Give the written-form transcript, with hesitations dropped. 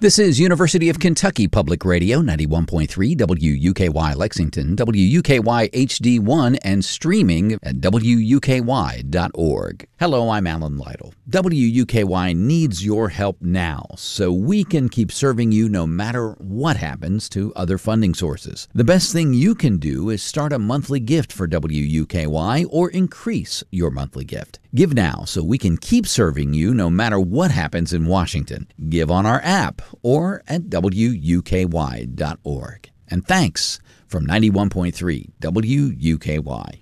This is University of Kentucky Public Radio, 91.3 WUKY Lexington, WUKY HD1, and streaming at WUKY.org. Hello, I'm Alan Lytle. WUKY needs your help now so we can keep serving you no matter what happens to other funding sources. The best thing you can do is start a monthly gift for WUKY or increase your monthly gift. Give now so we can keep serving you no matter what happens in Washington. Give on our app or at WUKY.org. And thanks from 91.3 WUKY.